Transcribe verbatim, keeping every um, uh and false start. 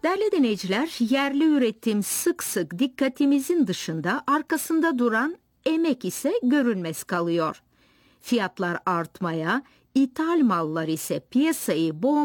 Değerli dinleyiciler, yerli üretim sık sık dikkatimizin dışında, arkasında duran emek ise görünmez kalıyor. Fiyatlar artmaya, ithal mallar ise piyasayı boğmaya